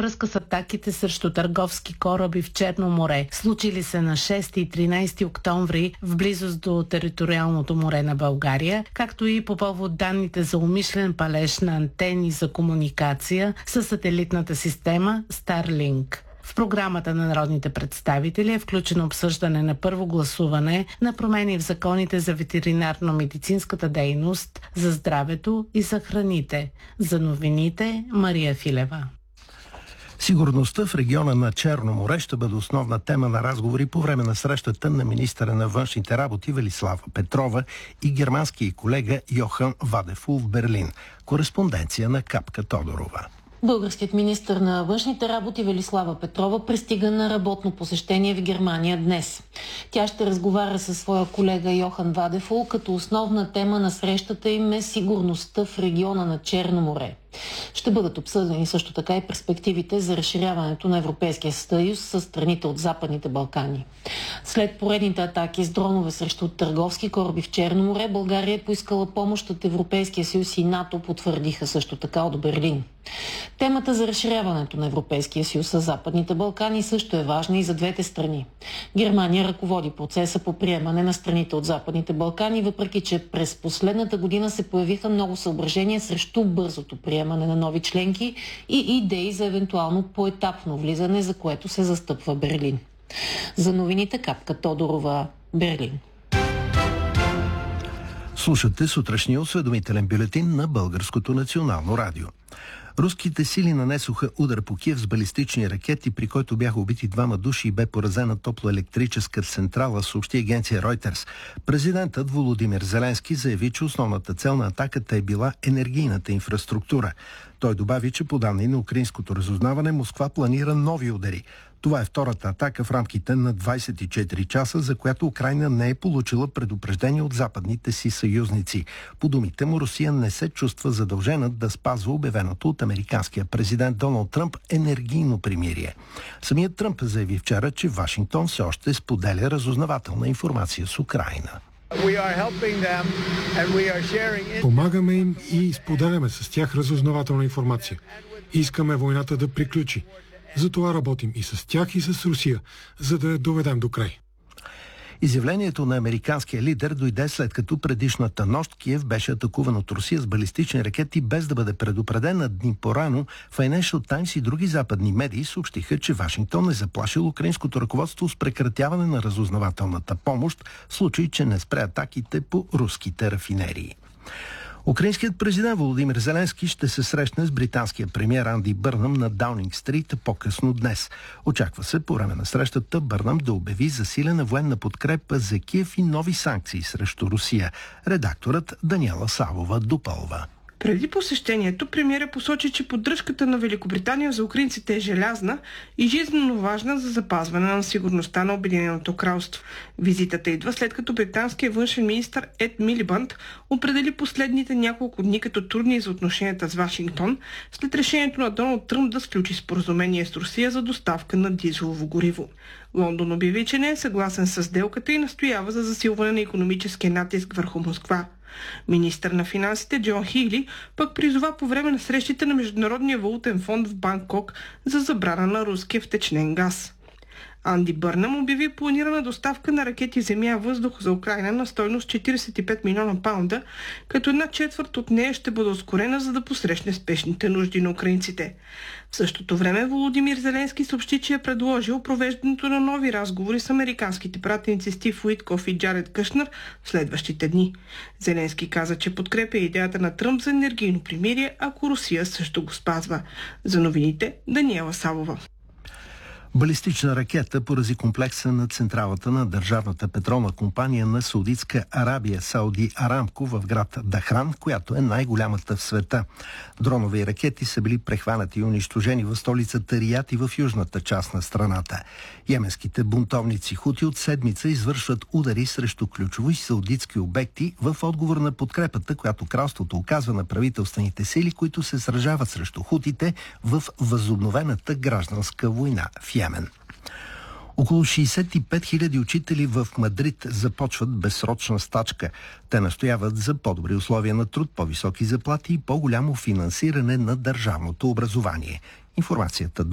връзка с атаките срещу търговски кораби в Черно море, случили се на 6 и 13 октомври в близост до териториалното море на България, както и по повод данните за умишлен палеж на антени за комуникация със сателитната система Starlink. В програмата на народните представители е включено обсъждане на първо гласуване на промени в законите за ветеринарно-медицинската дейност, за здравето и за храните. За новините Мария Филева. Сигурността в региона на Черно море ще бъде основна тема на разговори по време на срещата на министъра на външните работи Велислава Петрова и германския колега Йохан Вадефул в Берлин. Кореспонденция на Капка Тодорова. Българският министър на външните работи Велислава Петрова пристига на работно посещение в Германия днес. Тя ще разговаря със своя колега Йохан Вадефул, като основна тема на срещата им е сигурността в региона на Черно море. Ще бъдат обсъдени също така и перспективите за разширяването на Европейския съюз с страните от Западните Балкани. След поредните атаки с дронове срещу търговски кораби в Черно море, България е поискала помощ от Европейския съюз и НАТО, потвърдиха също така от Берлин. Темата за разширяването на Европейския съюз с Западните Балкани също е важна и за двете страни. Германия ръководи процеса по приемане на страните от Западните Балкани, въпреки че през последната година се появиха много съображения срещу бързото приемане на нови членки и идеи за евентуално поетапно влизане, за което се застъпва Берлин. За новините Капка Тодорова, Берлин. Слушате сутрешния осведомителен бюлетин на Българското национално радио. Руските сили нанесоха удар по Киев с балистични ракети, при който бяха убити 2 души и бе поразена топлоелектрическа централа, съобщи агенция Reuters. Президентът Володимир Зеленски заяви, че основната цел на атаката е била енергийната инфраструктура. Той добави, че по данни на украинското разузнаване Москва планира нови удари. Това е втората атака в рамките на 24 часа, за която Украйна не е получила предупреждение от западните си съюзници. По думите му, Русия не се чувства задължена да спазва обявеното от американския президент Доналд Тръмп енергийно примирие. Самият Тръмп заяви вчера, че Вашингтон все още споделя разузнавателна информация с Украйна. Помагаме им и споделяме с тях разузнавателна информация. Искаме войната да приключи. Затова работим и с тях, и с Русия, за да я доведем до край. Изявлението на американския лидер дойде след като предишната нощ Киев беше атакуван от Русия с балистични ракети без да бъде предупреден, а дни по-рано Financial Times и други западни медии съобщиха, че Вашингтон е заплашил украинското ръководство с прекратяване на разузнавателната помощ в случай, че не спре атаките по руските рафинерии. Украинският президент Володимир Зеленски ще се срещне с британския премиер Анди Бърнъм на Даунинг Стрит по-късно днес. Очаква се по време на срещата Бърнъм да обяви засилена военна подкрепа за Киев и нови санкции срещу Русия. Редакторът Даниела Савова допълва. Преди посещението, премиерът посочи, че поддръжката на Великобритания за украинците е желязна и жизненно важна за запазване на сигурността на Обединеното кралство. Визитата идва след като британският външен министър Ед Милибънд определи последните няколко дни като трудни за отношенията с Вашингтон, след решението на Доналд Тръмп да сключи споразумение с Русия за доставка на дизелово гориво. Лондон обяви, че не е съгласен с сделката и настоява за засилване на икономическия натиск върху Москва. Министър на финансите Джон Хили пък призова по време на срещите на Международния валутен фонд в Банкок за забрана на руския втечнен газ. Анди Бърнъм обяви планирана доставка на ракети земя-въздух за Украйна на стойност 45 милиона паунда, като 1/4 от нея ще бъде ускорена, за да посрещне спешните нужди на украинците. В същото време Володимир Зеленски съобщи, че е предложил провеждането на нови разговори с американските пратеници Стив Уитков и Джаред Кушнер в следващите дни. Зеленски каза, че подкрепя идеята на Тръмп за енергийно примирие, ако Русия също го спазва. За новините Даниела Савова. Балистична ракета порази комплекса на централата на държавната петролна компания на Саудитска Арабия, Сауди Арамко, в град Дахран, която е най-голямата в света. Дронови ракети са били прехванати и унищожени в столицата Риад и в южната част на страната. Йеменските бунтовници Хути от седмица извършват удари срещу ключови саудитски обекти в отговор на подкрепата, която кралството оказва на правителствените сили, които се сражават срещу хутите в възобновената гражданска война в Йемен. Около 65 000 учители в Мадрид започват безсрочна стачка. Те настояват за по-добри условия на труд, по-високи заплати и по-голямо финансиране на държавното образование. Информацията